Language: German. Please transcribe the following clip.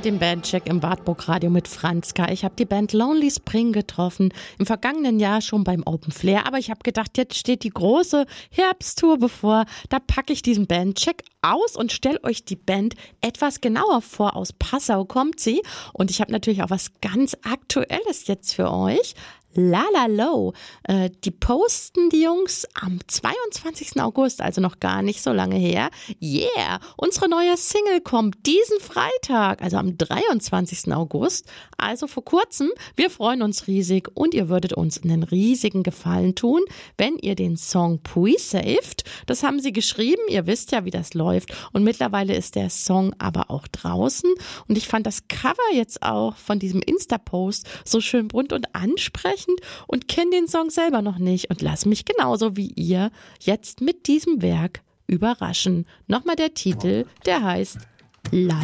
den Bandcheck im Wartburg Radio mit Franzka. Ich habe die Band Lonely Spring getroffen, im vergangenen Jahr schon beim Open Flair. Aber ich habe gedacht, jetzt steht die große Herbsttour bevor. Da packe ich diesen Bandcheck aus und stelle euch die Band etwas genauer vor. Aus Passau kommt sie. Und ich habe natürlich auch was ganz Aktuelles jetzt für euch. Lalalow. Die posten die Jungs am 22. August, also noch gar nicht so lange her. Yeah, unsere neue Single kommt diesen Freitag, also am 23. August, also vor kurzem. Wir freuen uns riesig und ihr würdet uns einen riesigen Gefallen tun, wenn ihr den Song Pre-Saved, das haben sie geschrieben, ihr wisst ja, wie das läuft und mittlerweile ist der Song aber auch draußen und ich fand das Cover jetzt auch von diesem Insta-Post so schön bunt und ansprechend und kenne den Song selber noch nicht und lass mich genauso wie ihr jetzt mit diesem Werk überraschen. Nochmal der Titel, der heißt La